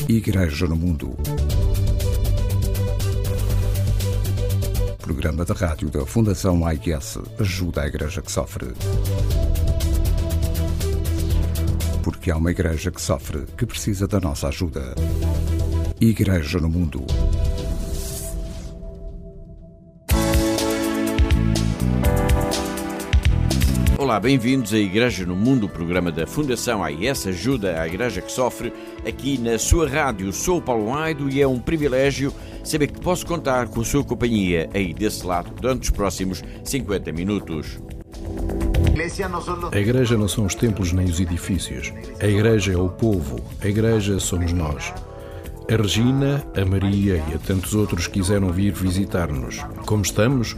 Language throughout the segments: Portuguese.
Igreja no Mundo. Programa da rádio da Fundação AIS ajuda a Igreja que sofre. Porque há uma Igreja que sofre, que precisa da nossa ajuda. Igreja no Mundo. Olá, bem-vindos à Igreja no Mundo, o programa da Fundação AIS ajuda a Igreja que sofre, aqui na sua rádio. Sou o Paulo Aido e é um privilégio saber que posso contar com a sua companhia aí desse lado durante os próximos 50 minutos. A Igreja não são os templos nem os edifícios. A Igreja é o povo. A Igreja somos nós. A Regina, a Maria e a tantos outros quiseram vir visitar-nos. Como estamos?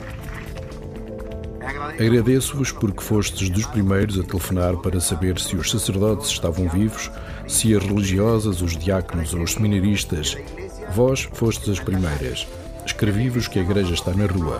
Agradeço-vos porque fostes dos primeiros a telefonar para saber se os sacerdotes estavam vivos, se as religiosas, os diáconos ou os seminaristas. Vós fostes as primeiras. Escrevi-vos que a Igreja está na rua.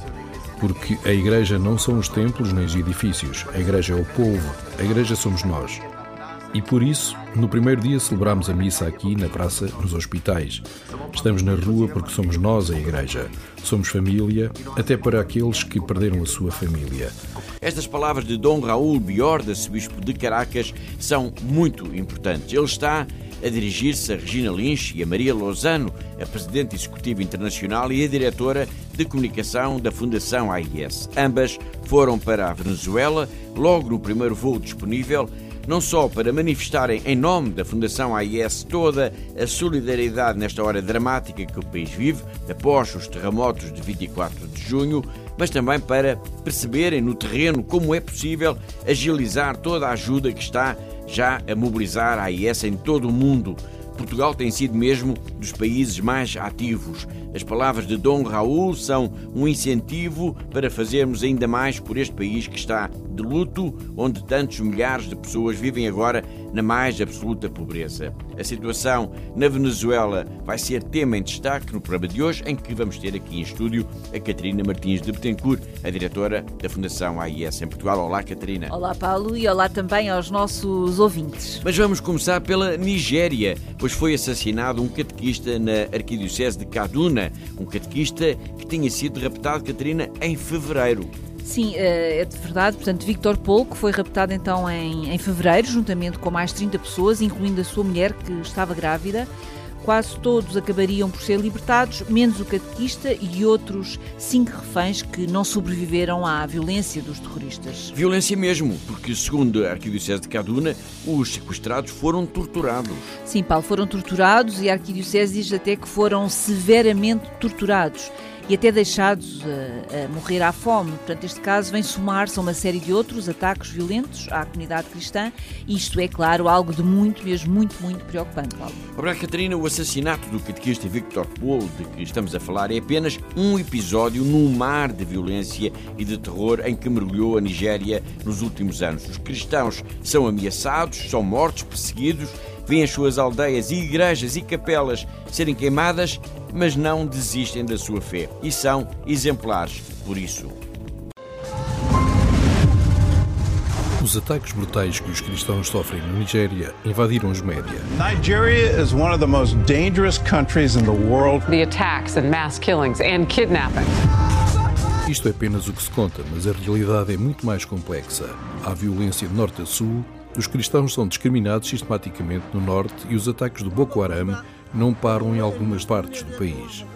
Porque a Igreja não são os templos nem os edifícios. A Igreja é o povo. A Igreja somos nós. E por isso, no primeiro dia celebramos a missa aqui na praça, nos hospitais. Estamos na rua porque somos nós a Igreja. Somos família, até para aqueles que perderam a sua família. Estas palavras de Dom Raul Biorda, arcebispo de Caracas, são muito importantes. Ele está a dirigir-se a Regina Lynch e a Maria Lozano, a Presidente Executiva Internacional e a Diretora de Comunicação da Fundação AIS. Ambas foram para a Venezuela, logo no primeiro voo disponível, não só para manifestarem em nome da Fundação AIS toda a solidariedade nesta hora dramática que o país vive, após os terremotos de 24 de junho, mas também para perceberem no terreno como é possível agilizar toda a ajuda que está já a mobilizar a AIS em todo o mundo. Portugal tem sido mesmo dos países mais ativos. As palavras de Dom Raul são um incentivo para fazermos ainda mais por este país que está de luto, onde tantos milhares de pessoas vivem agora na mais absoluta pobreza. A situação na Venezuela vai ser tema em destaque no programa de hoje, em que vamos ter aqui em estúdio a Catarina Martins de Betancourt, a diretora da Fundação AIS em Portugal. Olá, Catarina. Olá, Paulo, e olá também aos nossos ouvintes. Mas vamos começar pela Nigéria, pois foi assassinado um catequista na Arquidiocese de Kaduna, um catequista que tinha sido raptado, Catarina, em fevereiro. Sim, é de verdade. Portanto, Victor Paul, que foi raptado então em fevereiro, juntamente com mais 30 pessoas, incluindo a sua mulher, que estava grávida. Quase todos acabariam por ser libertados, menos o catequista e outros 5 reféns que não sobreviveram à violência dos terroristas. Violência mesmo, porque, segundo a Arquidiocese de Kaduna, os sequestrados foram torturados. Sim, Paulo, foram torturados e a Arquidiocese diz até que foram severamente torturados e até deixados a morrer à fome. Portanto, este caso vem somar-se a uma série de outros ataques violentos à comunidade cristã e isto é, claro, algo de muito preocupante, Paulo. Obrigado, Catarina. O assassinato do catequista Victor Paul, de que estamos a falar, é apenas um episódio num mar de violência e de terror em que mergulhou a Nigéria nos últimos anos. Os cristãos são ameaçados, são mortos, perseguidos, vêem as suas aldeias e igrejas e capelas serem queimadas, mas não desistem da sua fé e são exemplares por isso. Os ataques brutais que os cristãos sofrem na Nigéria invadiram os média. Nigeria is one of the most dangerous countries in the world. The attacks and mass killings and kidnappings. Isto é apenas o que se conta, mas a realidade é muito mais complexa. Há violência de norte a sul, os cristãos são discriminados sistematicamente no norte e os ataques do Boko Haram não param em algumas partes do país.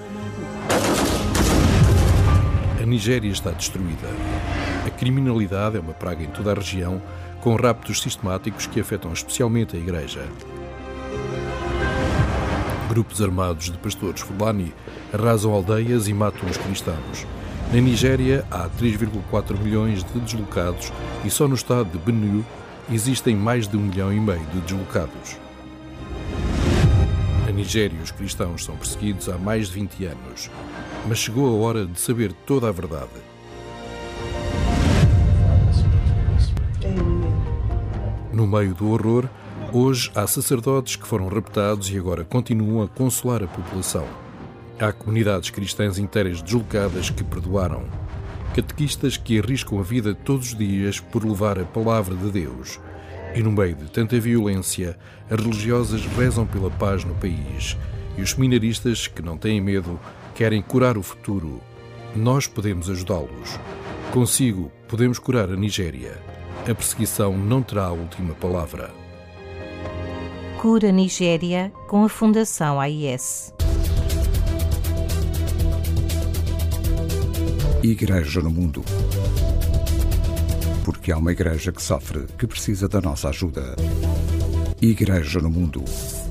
A Nigéria está destruída. A criminalidade é uma praga em toda a região, com raptos sistemáticos que afetam especialmente a Igreja. Grupos armados de pastores Fulani arrasam aldeias e matam os cristãos. Na Nigéria há 3,4 milhões de deslocados e só no estado de Benue existem mais de 1,5 milhão de deslocados. Na Nigéria, os cristãos são perseguidos há mais de 20 anos, mas chegou a hora de saber toda a verdade. No meio do horror, hoje há sacerdotes que foram raptados e agora continuam a consolar a população. Há comunidades cristãs inteiras deslocadas que perdoaram. Catequistas que arriscam a vida todos os dias por levar a palavra de Deus. E no meio de tanta violência, as religiosas rezam pela paz no país e os seminaristas, que não têm medo, querem curar o futuro. Nós podemos ajudá-los. Consigo, podemos curar a Nigéria. A perseguição não terá a última palavra. Cura Nigéria com a Fundação AIS. Igreja no mundo. Porque há uma igreja que sofre, que precisa da nossa ajuda. Igreja no mundo.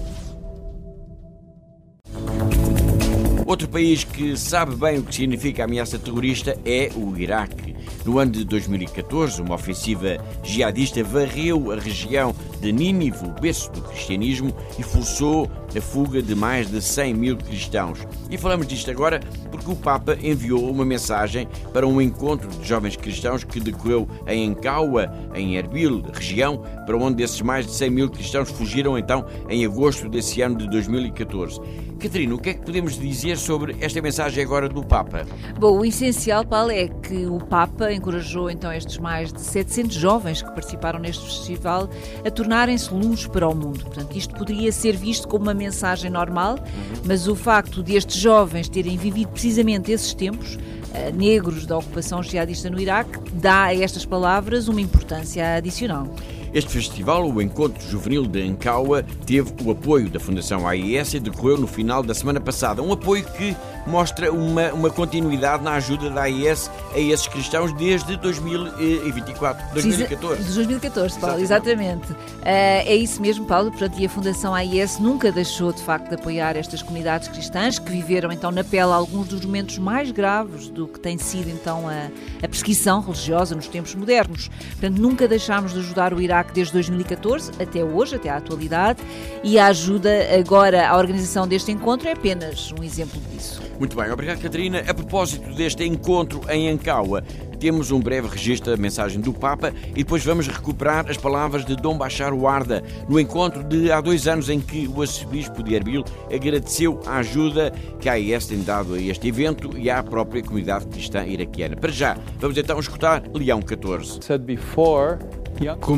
Outro país que sabe bem o que significa a ameaça terrorista é o Iraque. No ano de 2014, uma ofensiva jihadista varreu a região de Nínive, o berço do cristianismo, e forçou a fuga de mais de 100 mil cristãos. E falamos disto agora porque o Papa enviou uma mensagem para um encontro de jovens cristãos que decorreu em Ankawa, em Erbil, região para onde esses mais de 100 mil cristãos fugiram então em agosto desse ano de 2014. Catarina, o que é que podemos dizer sobre esta mensagem agora do Papa? Bom, o essencial, Paulo, é que o Papa encorajou então estes mais de 700 jovens que participaram neste festival a tornarem-se luz para o mundo. Portanto, isto poderia ser visto como uma mensagem normal, mas o facto de estes jovens terem vivido precisamente esses tempos negros da ocupação jihadista no Iraque dá a estas palavras uma importância adicional. Este festival, o Encontro Juvenil de Ankawa, teve o apoio da Fundação AIS e decorreu no final da semana passada. Um apoio que mostra uma continuidade na ajuda da AIS a esses cristãos desde 2014. De 2014, Paulo, exatamente. É isso mesmo, Paulo. Portanto, e a Fundação AIS nunca deixou, de facto, de apoiar estas comunidades cristãs que viveram, então, na pele alguns dos momentos mais graves do que tem sido, então, a perseguição religiosa nos tempos modernos. Portanto, nunca deixámos de ajudar o Iraque desde 2014 até hoje, até à atualidade, e a ajuda agora à organização deste encontro é apenas um exemplo disso. Muito bem, obrigado, Catarina. A propósito deste encontro em Ankawa, temos um breve registro da mensagem do Papa e depois vamos recuperar as palavras de Dom Bachar Warda no encontro de há 2 anos em que o arcebispo de Erbil agradeceu a ajuda que a AIS tem dado a este evento e à própria comunidade cristã iraquiana. Para já, vamos então escutar Leão XIV. Como